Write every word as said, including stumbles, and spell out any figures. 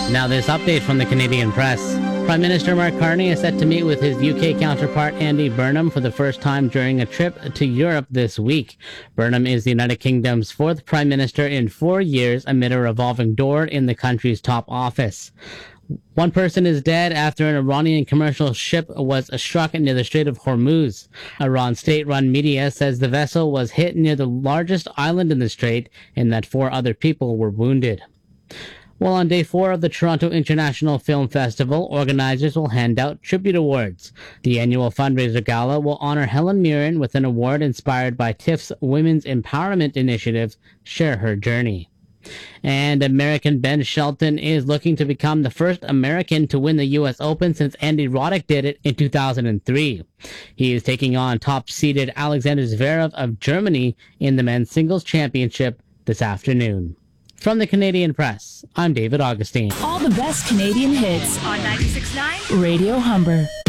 Now this update from the Canadian Press. Prime Minister Mark Carney is set to meet with his U K counterpart Andy Burnham for the first time during a trip to Europe this week. Burnham is the United Kingdom's fourth Prime Minister in four years amid a revolving door in the country's top office. One person is dead after an Iranian commercial ship was struck near the Strait of Hormuz. Iran state-run media says the vessel was hit near the largest island in the strait and that four other people were wounded. Well, on day four of the Toronto International Film Festival, organizers will hand out tribute awards. The annual fundraiser gala will honor Helen Mirren with an award inspired by TIFF's Women's Empowerment Initiative, Share Her Journey. And American Ben Shelton is looking to become the first American to win the U S Open since Andy Roddick did it in two thousand three. He is taking on top-seeded Alexander Zverev of Germany in the men's singles championship this afternoon. From the Canadian Press, I'm David Augustine. All the best Canadian hits on ninety-six point nine Radio Humber.